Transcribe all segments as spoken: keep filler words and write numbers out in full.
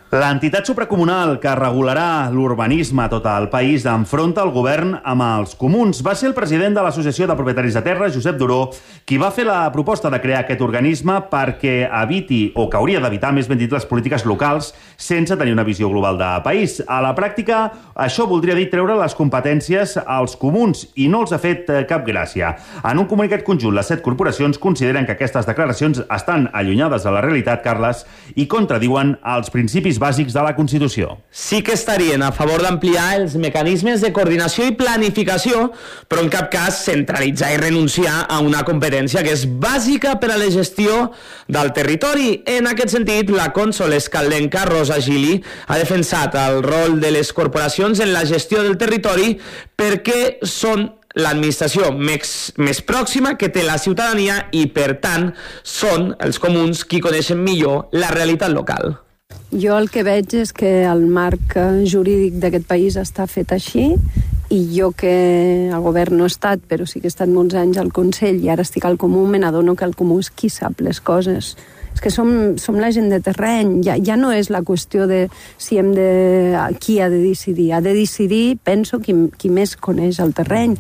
L'entitat supracomunal que regularà l'urbanisme a tot el país enfronta el govern amb els comuns. Va ser el president de l'Associació de Propietaris de Terra, Josep Duró, qui va fer la proposta de crear aquest organisme perquè eviti, o que hauria d'evitar, més ben dit, les polítiques locals sense tenir una visió global de país. A la pràctica, això voldria dir treure les competències als comuns i no els ha fet cap gràcia. En un comunicat conjunt, les set corporacions consideren que aquestes declaracions estan allunyades de la realitat, Carles, i contradiuen els principis bàsics de la Constitució. Sí que estarien a favor d'ampliar els mecanismes de coordinació i planificació, però en cap cas centralitzar i renunciar a una competència que és bàsica per a la gestió del territori. En aquest sentit, la cònsol escaldenca Rosa Gili ha defensat el rol de les corporacions en la gestió del territori perquè són l'administració més, més pròxima que té la ciutadania i, per tant, són els comuns qui coneixen millor la realitat local. Jo el que veig és que el marc jurídic d'aquest país està fet així i jo que al govern no he estat, però sí que he estat molts anys al Consell i ara estic al Comú, me n'adono que el Comú és qui sap les coses. És que som, som la gent de terreny, ja, ja no és la qüestió de si hem de... qui ha de decidir. Ha de decidir, penso, qui, qui més coneix el terreny.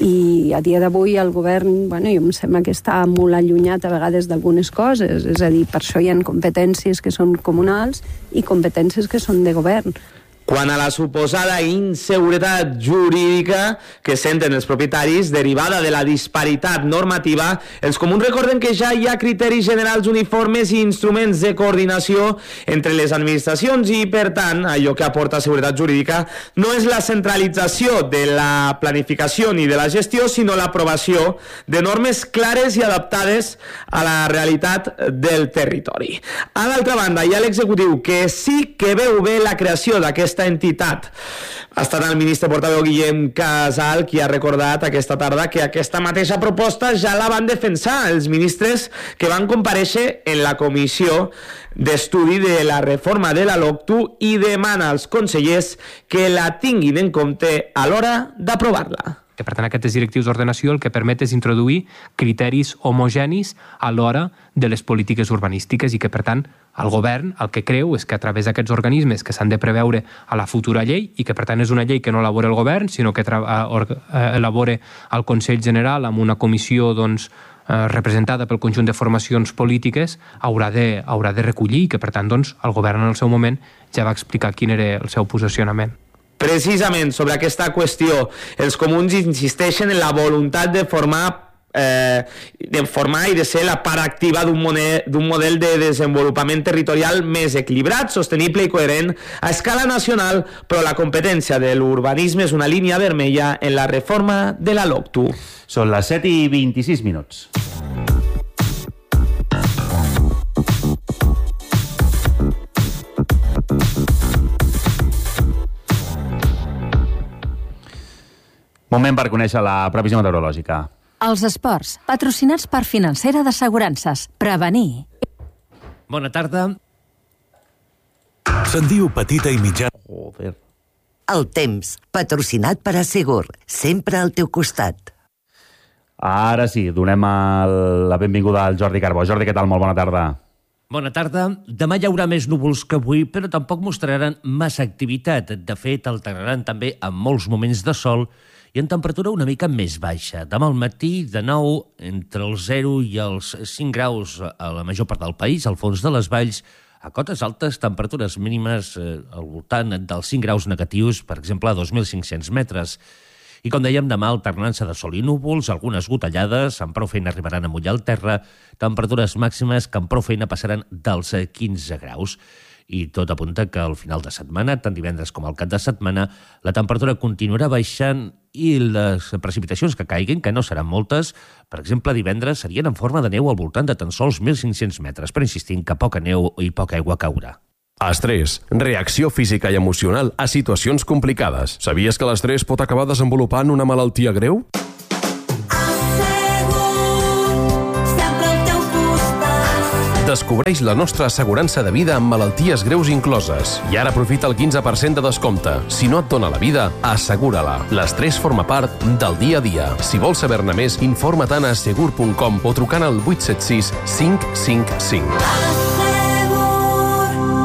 I a dia d'avui el govern, bueno, jo em sembla que està molt allunyat a vegades d'algunes coses, és a dir, per això hi ha competències que són comunals i competències que són de govern. Quant a la suposada inseguretat jurídica que senten els propietaris derivada de la disparitat normativa, els comuns recorden que ja hi ha criteris generals uniformes i instruments de coordinació entre les administracions i, per tant, allò que aporta seguretat jurídica no és la centralització de la planificació ni de la gestió, sinó l'aprovació de normes clares i adaptades a la realitat del territori. A l'altra banda, hi ha l'executiu que sí que veu bé la creació d'aquesta entitat. Ha estat el ministre portaveu Guillem Casal qui ha recordat aquesta tarda que aquesta mateixa proposta ja la van defensar els ministres que van comparèixer en la comissió d'estudi de la reforma de la LOCTU i demana als consellers que la tinguin en compte a l'hora d'aprovar-la. Que, per tant, aquestes directius d'ordenació el que permet és introduir criteris homogenis a l'hora de les polítiques urbanístiques i que, per tant, el govern el que creu és que a través d'aquests organismes que s'han de preveure a la futura llei i que, per tant, és una llei que no elabora el govern, sinó que elabora el Consell General amb una comissió doncs, representada pel conjunt de formacions polítiques, haurà de, haurà de recollir i que, per tant, doncs, el govern en el seu moment ja va explicar quin era el seu posicionament. Precisament sobre aquesta qüestió, els comuns insisteixen en la voluntat de formar Eh, de formar i de ser la part activa d'un model, d'un model de desenvolupament territorial més equilibrat, sostenible i coherent a escala nacional, però la competència de l'urbanisme és una línia vermella en la reforma de la LOCTU. Són les set i vint-i-sis minuts. Moment per conèixer la previsió meteorològica. Els esports, patrocinats per Financera d'Assegurances. Prevenir. Bona tarda. Se'n diu petita i mitjana. Joder. El temps, patrocinat per Assegur, sempre al teu costat. Ara sí, donem el, la benvinguda al Jordi Carbó. Jordi, què tal? Molt bona tarda. Bona tarda. Demà hi haurà més núvols que avui, però tampoc mostraran massa activitat. De fet, alternaran també amb molts moments de sol i en temperatura una mica més baixa. Demà al matí, de nou, entre els zero i els cinc graus a la major part del país, al fons de les valls, a cotes altes, temperatures mínimes eh, al voltant dels cinc graus negatius, per exemple, a dos mil cinc-cents metres. I com dèiem, demà alternança de sol i núvols, algunes gotellades, amb prou feina arribaran a mullar el terra, temperatures màximes que amb prou feina passaran dels quinze graus. I tot apunta que al final de setmana, tant divendres com al cap de setmana, la temperatura continuarà baixant i les precipitacions que caiguin, que no seran moltes, per exemple, divendres serien en forma de neu al voltant de tan sols mil cinc-cents metres, però insistint que poca neu i poca aigua caurà. Estrès, reacció física i emocional a situacions complicades. Sabies que l'estrès pot acabar desenvolupant una malaltia greu? Descobreix la nostra assegurança de vida amb malalties greus incloses. I ara aprofita el quinze per cent de descompte. Si no et dona la vida, assegura-la. L'estrès forma part del dia a dia. Si vols saber-ne més, informa-te'n a assegur punt com o trucant al vuit set sis cinc cinc cinc.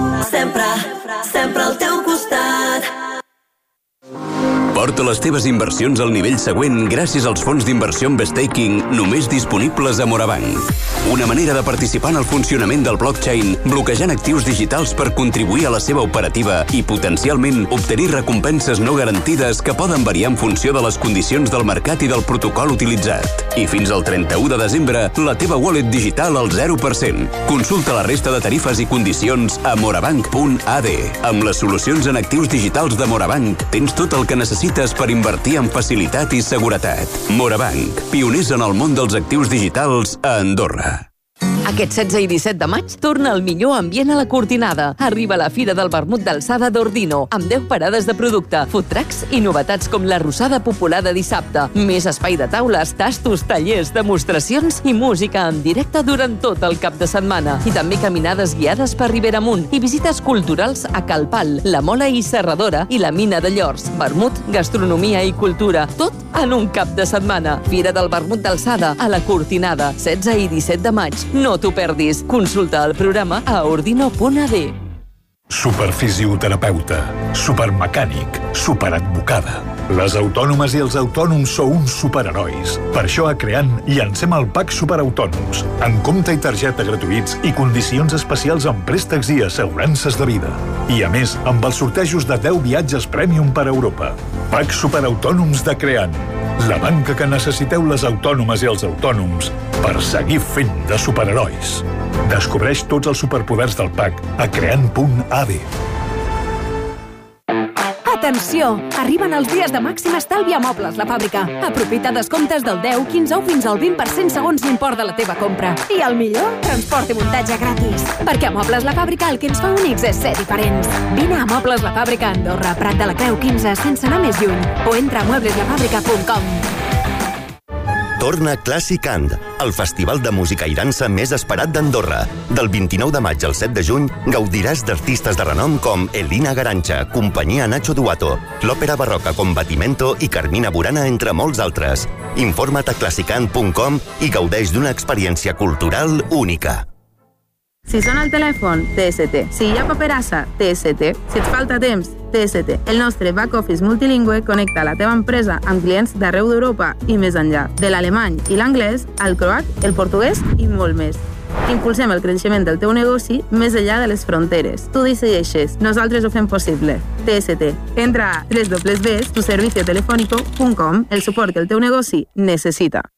sempre, sempre al teu costat. Porta les teves inversions al nivell següent gràcies als fons d'inversió amb staking només disponibles a Morabanc. Una manera de participar en el funcionament del blockchain bloquejant actius digitals per contribuir a la seva operativa i potencialment obtenir recompenses no garantides que poden variar en funció de les condicions del mercat i del protocol utilitzat. I fins al trenta-u de desembre, la teva wallet digital al zero per cent. Consulta la resta de tarifes i condicions a morabanc punt a d. Amb les solucions en actius digitals de Morabanc tens tot el que necessites per invertir en facilitat i seguretat. Morabanc, pioners en el món dels actius digitals a Andorra. Aquest setze i disset de maig torna el millor ambient a la Cortinada. Arriba la Fira del Vermut d'Alçada d'Ordino, amb deu parades de producte, food trucks i novetats com la Rosada Popular de dissabte. Més espai de taules, tastos, tallers, demostracions i música en directe durant tot el cap de setmana. I també caminades guiades per Ribera Amunt i visites culturals a Calpal, la Mola i Serradora i la Mina de Llors. Vermut, gastronomia i cultura, tot en un cap de setmana. Fira del Vermut d'Alçada a la Cortinada, setze i disset de maig. No t'ho perdis. Consulta el programa a ordino punt a d. Superfisioterapeuta, supermecànic, superadvocada. Les autònomes i els autònoms sou uns superherois. Per això a Creant llancem el Pack Superautònoms, amb compte i targeta gratuïts i condicions especials en préstecs i assegurances de vida. I a més, amb els sortejos de deu viatges Premium per Europa. Pack Superautònoms de Creant. La banca que necessiteu les autònomes i els autònoms per seguir fent de superherois. Descobreix tots els superpoders del Pack a creant punt a d. Atenció! Arriben els dies de màxim estalvi a Mobles La Fàbrica. Aprofita descomptes del deu, quinze o fins al vint per cent segons l'import de la teva compra. I el millor? Transport i muntatge gratis. Perquè a Mobles La Fàbrica el que ens fa únics és ser diferents. Vine a Mobles La Fàbrica a Andorra, Prat de la Creu quinze, sense anar més lluny. O entra a muebles la fàbrica punt com. Torna Classic And, el festival de música i dansa més esperat d'Andorra. Del vint-i-nou de maig al set de juny gaudiràs d'artistes de renom com Elina Garancha, Companyia Nacho Duato, l'Òpera Barroca Combatimento i Carmina Burana, entre molts altres. Informa't a classicand punt com i gaudeix d'una experiència cultural única. Si sona el telèfon, T S T. Si hi ha paperassa, T S T. Si et falta temps, T S T. El nostre back-office multilingüe connecta la teva empresa amb clients d'arreu d'Europa i més enllà. De l'alemany i l'anglès, al croat, el portuguès i molt més. Impulsem el creixement del teu negoci més enllà de les fronteres. Tu decideixes, nosaltres ho fem possible. T S T. Entra a doble u doble u doble u punt tu servicio telefónico punt com, el suport que el teu negoci necessita.